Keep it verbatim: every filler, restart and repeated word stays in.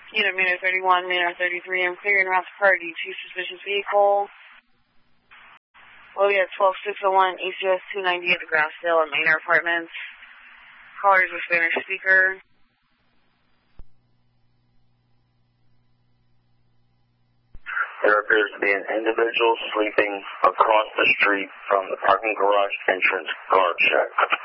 Unit Manor thirty-one, Manor thirty-three, I'm clearing route to party, two suspicious vehicle. Lobby at twelve six oh one, A C S two ninety at the Grassdale and Manor Apartments. Caller is a Spanish speaker. There appears to be an individual sleeping across the street from the parking garage entrance guard check.